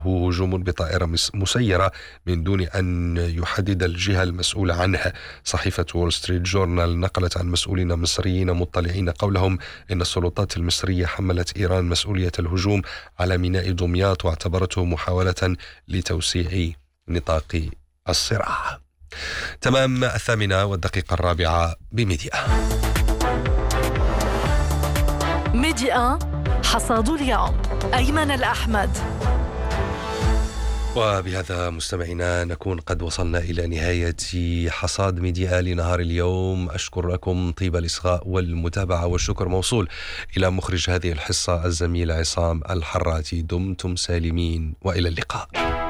هجوم بطائرة مسيرة من دون أن يحدد الجهة المسؤولة عنها. صحيفة وول ستريت جورنال نقلت عن مسؤولين مصريين مطلعين قولهم إن السلطات المصرية حملت إيران مسؤولية الهجوم على ميناء دمياط واعتبرته محاولة لتوسيع نطاق الصراع. تمام 8:04 بميديا. ميديا حصاد اليوم أيمن الأحمد. وبهذا مستمعينا نكون قد وصلنا إلى نهاية حصاد ميديا لنهار اليوم. أشكر لكم طيب الإصغاء والمتابعة، والشكر موصول إلى مخرج هذه الحصة الزميل عصام الحراتي. دمتم سالمين وإلى اللقاء.